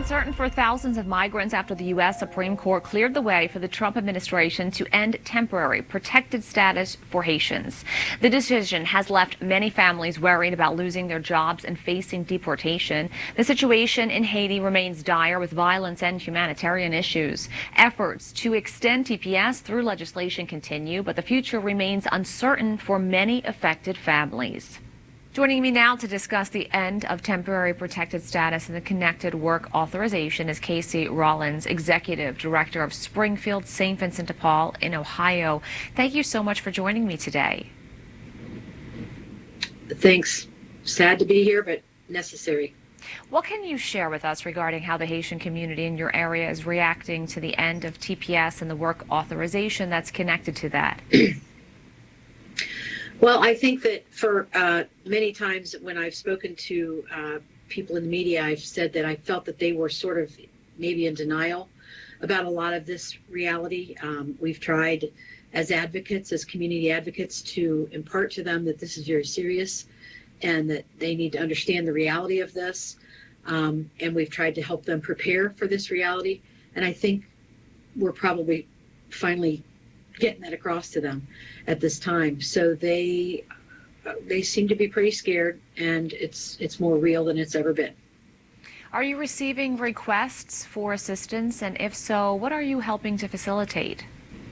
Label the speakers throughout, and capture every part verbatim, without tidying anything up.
Speaker 1: uncertain for thousands of migrants after the U S Supreme Court cleared the way for the Trump administration to end temporary protected status for Haitians. The decision has left many families worried about losing their jobs and facing deportation. The situation in Haiti remains dire with violence and humanitarian issues. Efforts to extend T P S through legislation continue, but the future remains uncertain for many affected families. Joining me now to discuss the end of temporary protected status and the connected work authorization is Casey Rollins, Executive Director of Springfield Saint Vincent de Paul in Ohio. Thank you so much for joining me today.
Speaker 2: Thanks. Sad to be here, but necessary.
Speaker 1: What can you share with us regarding how the Haitian community in your area is reacting to the end of T P S and the work authorization that's connected to that?
Speaker 2: Well, I think that for uh, many times when I've spoken to uh, people in the media, I've said that I felt that they were sort of maybe in denial about a lot of this reality. Um, we've tried as advocates, as community advocates, to impart to them that this is very serious and that they need to understand the reality of this. Um, and we've tried to help them prepare for this reality. And I think we're probably finally getting that across to them at this time. So they they seem to be pretty scared, and it's it's more real than it's ever been.
Speaker 1: Are you receiving requests for assistance, and if so, what are you helping to facilitate?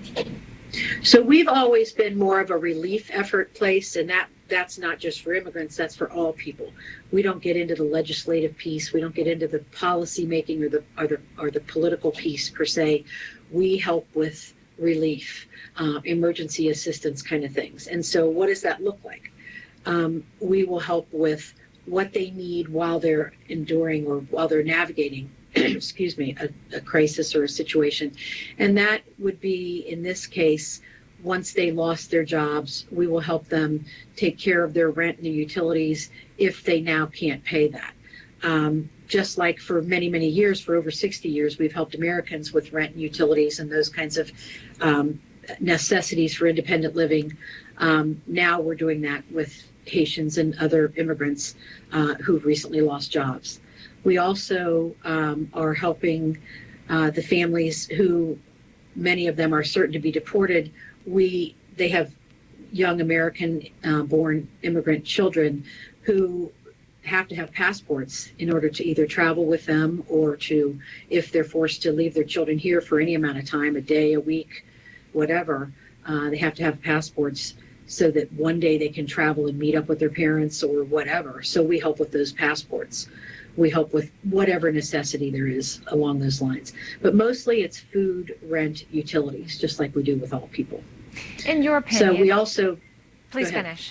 Speaker 2: So we've always been more of a relief effort place, and that that's not just for immigrants, that's for all people. We don't get into the legislative piece, we don't get into the policy making or the or the or the political piece per se. We help with relief, uh, emergency assistance kind of things. And so what does that look like? Um, we will help with what they need while they're enduring or while they're navigating, excuse me, a, a crisis or a situation. And that would be, in this case, once they lost their jobs, we will help them take care of their rent and their utilities if they now can't pay that. Um, just like for many, many years, for over sixty years, we've helped Americans with rent and utilities and those kinds of um, necessities for independent living. Um, now we're doing that with Haitians and other immigrants uh, who've recently lost jobs. We also um, are helping uh, the families who, many of them are certain to be deported. We they have young American-born uh, immigrant children who have to have passports in order to either travel with them or to, if they're forced to leave their children here for any amount of time, a day, a week, whatever, uh, they have to have passports so that one day they can travel and meet up with their parents or whatever. So we help with those passports. We help with whatever necessity there is along those lines. But mostly it's food, rent, utilities, just like we do with all people.
Speaker 1: In your opinion.
Speaker 2: So we also...
Speaker 1: Please finish.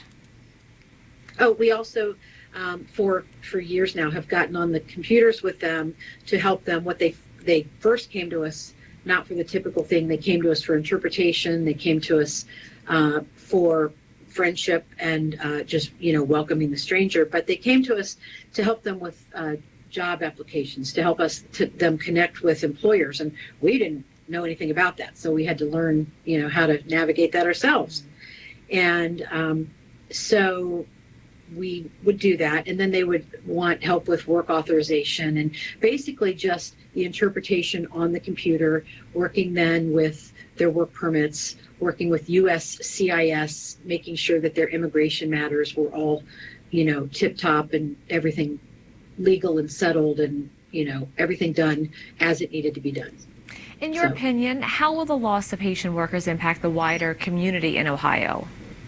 Speaker 2: Oh, we also... Um, for for years now have gotten on the computers with them to help them. What they they first came to us not for the typical thing. They came to us for interpretation. They came to us uh, for friendship and uh, just you know welcoming the stranger. But they came to us to help them with uh, job applications, to help us to them connect with employers, and we didn't know anything about that, so we had to learn you know how to navigate that ourselves. And um, so. We would do that, and then they would want help with work authorization and basically just the interpretation on the computer, working then with their work permits, working with U S C I S, making sure that their immigration matters were all, you know, tip-top and everything legal and settled and, you know, everything done as it needed to be done.
Speaker 1: In your so, opinion, how will the loss of Haitian workers impact the wider community in Ohio?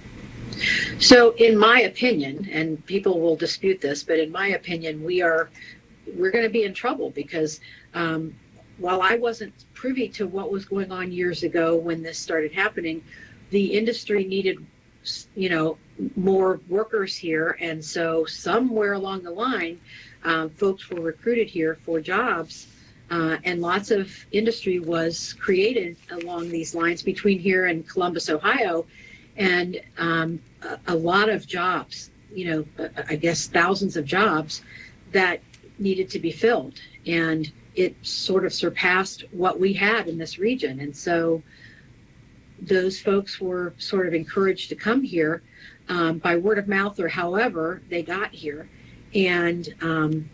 Speaker 2: So in my opinion, and people will dispute this, but in my opinion, we are, we're going to be in trouble because um, while I wasn't privy to what was going on years ago when this started happening, the industry needed, you know, more workers here. And so somewhere along the line, um, folks were recruited here for jobs. Uh, and lots of industry was created along these lines between here and Columbus, Ohio. And um, a, a lot of jobs, you know, I guess thousands of jobs that needed to be filled. And it sort of surpassed what we had in this region. And so those folks were sort of encouraged to come here um, by word of mouth or however they got here. And um,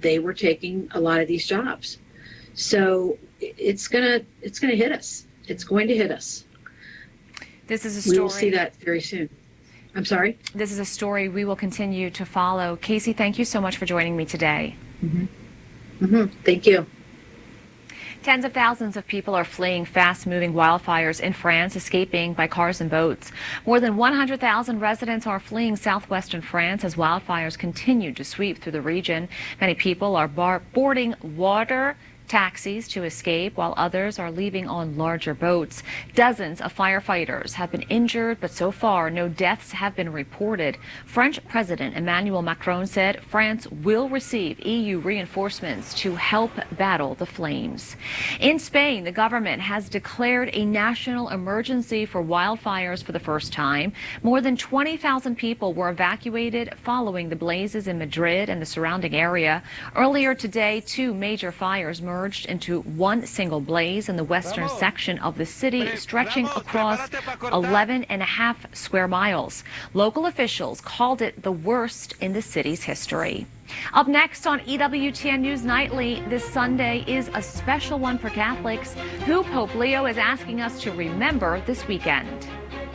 Speaker 2: they were taking a lot of these jobs. So it's gonna it's gonna hit us. It's going to hit us.
Speaker 1: This is a story.
Speaker 2: We will see that very soon. I'm sorry?
Speaker 1: This is a story we will continue to follow. Casey, thank you so much for joining me today.
Speaker 2: Mm-hmm. Mm-hmm. Thank you.
Speaker 1: Tens of thousands of people are fleeing fast-moving wildfires in France, escaping by cars and boats. More than one hundred thousand residents are fleeing southwestern France as wildfires continue to sweep through the region. Many people are bar boarding water taxis to escape, while others are leaving on larger boats. Dozens of firefighters have been injured, but so far no deaths have been reported. French President Emmanuel Macron said France will receive E U reinforcements to help battle the flames. In Spain, the government has declared a national emergency for wildfires for the first time. More than twenty thousand people were evacuated following the blazes in Madrid and the surrounding area. Earlier today, two major fires merged into one single blaze in the western section of the city, stretching across eleven and a half square miles. Local officials called it the worst in the city's history. Up next on E W T N News Nightly, this Sunday is a special one for Catholics, who Pope Leo is asking us to remember this weekend.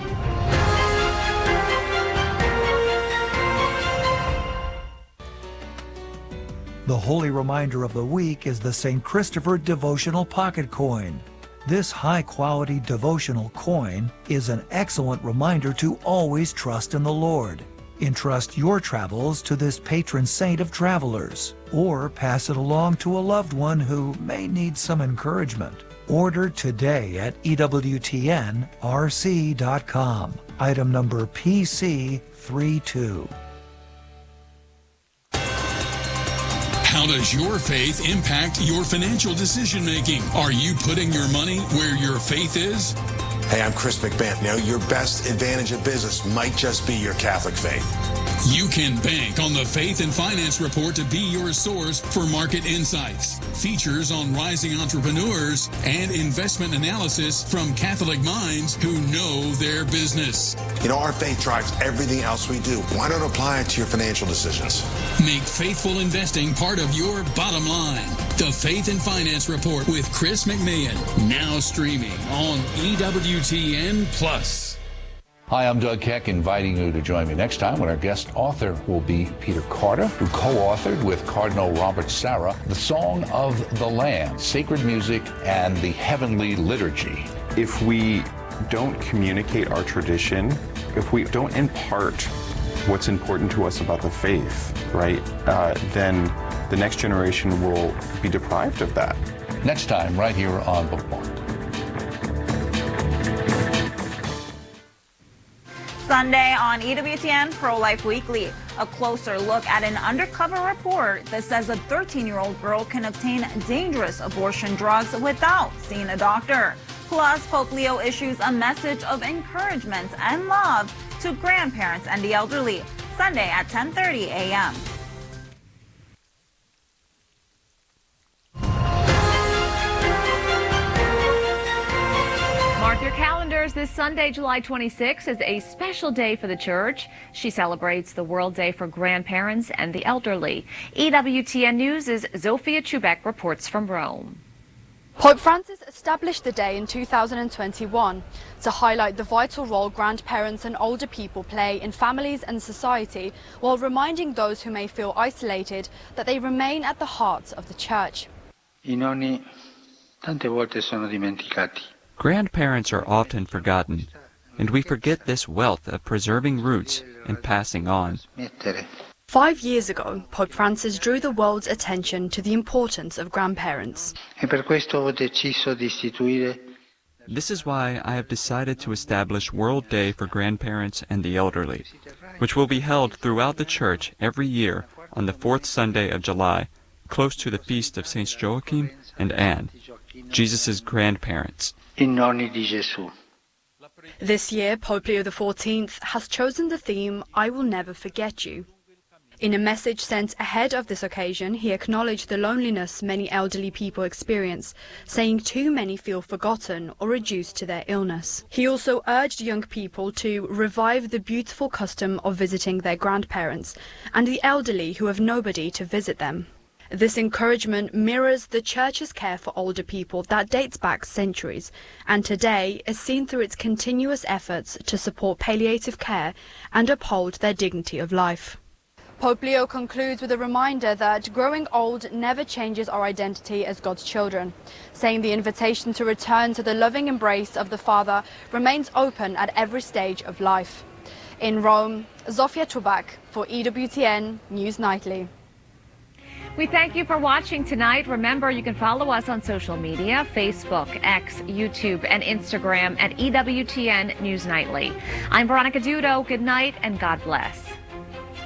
Speaker 3: The holy reminder of the week is the Saint Christopher Devotional Pocket Coin. This high-quality devotional coin is an excellent reminder to always trust in the Lord. Entrust your travels to this patron saint of travelers, or pass it along to a loved one who may need some encouragement. Order today at E W T N R C dot com. Item number P C thirty-two.
Speaker 4: How does your faith impact your financial decision making? Are you putting your money where your faith is?
Speaker 5: Hey, I'm Chris McBant. Now, your best advantage of business might just be your Catholic faith.
Speaker 4: You can bank on the Faith and Finance Report to be your source for market insights, features on rising entrepreneurs, and investment analysis from Catholic minds who know their business.
Speaker 5: You know, our faith drives everything else we do. Why not apply it to your financial decisions?
Speaker 4: Make faithful investing part of your bottom line. The Faith and Finance Report with Chris McMahon, now streaming on E W T N Plus.
Speaker 6: Hi, I'm Doug Keck, inviting you to join me next time when our guest author will be Peter Carter, who co-authored with Cardinal Robert Sarah the Song of the Lamb, sacred music, and the heavenly liturgy.
Speaker 7: If we don't communicate our tradition, if we don't impart what's important to us about the faith, right, uh, then the next generation will be deprived of that.
Speaker 6: Next time, right here on Bookmark.
Speaker 8: Sunday on E W T N Pro-Life Weekly, a closer look at an undercover report that says a thirteen-year-old girl can obtain dangerous abortion drugs without seeing a doctor. Plus, Pope Leo issues a message of encouragement and love to grandparents and the elderly. Sunday at ten thirty a m
Speaker 1: Mark your calendars. This Sunday, July twenty-sixth, is a special day for the Church. She celebrates the World Day for Grandparents and the Elderly. E W T N News' Zofia Chubek reports from Rome.
Speaker 9: Pope Francis established the day in two thousand twenty-one to highlight the vital role grandparents and older people play in families and society, while reminding those who may feel isolated that they remain at the heart of the Church.
Speaker 10: I nonni tante volte sono dimenticati.
Speaker 11: Grandparents are often forgotten, and we forget this wealth of preserving roots and passing on.
Speaker 9: Five years ago, Pope Francis drew the world's attention to the importance of grandparents.
Speaker 11: This is why I have decided to establish World Day for Grandparents and the Elderly, which will be held throughout the Church every year on the fourth Sunday of July, close to the feast of Saints Joachim and Anne, Jesus' grandparents.
Speaker 9: This year, Pope Leo the fourteenth has chosen the theme, I Will Never Forget You. In a message sent ahead of this occasion, he acknowledged the loneliness many elderly people experience, saying too many feel forgotten or reduced to their illness. He also urged young people to revive the beautiful custom of visiting their grandparents and the elderly who have nobody to visit them. This encouragement mirrors the Church's care for older people that dates back centuries, and today is seen through its continuous efforts to support palliative care and uphold their dignity of life. Pope Leo concludes with a reminder that growing old never changes our identity as God's children, saying the invitation to return to the loving embrace of the Father remains open at every stage of life. In Rome, Zofia Tubak for E W T N News Nightly.
Speaker 1: We thank you for watching tonight. Remember, you can follow us on social media, Facebook, X, YouTube, and Instagram at E W T N News Nightly. I'm Veronica Dudo. Good night and God bless.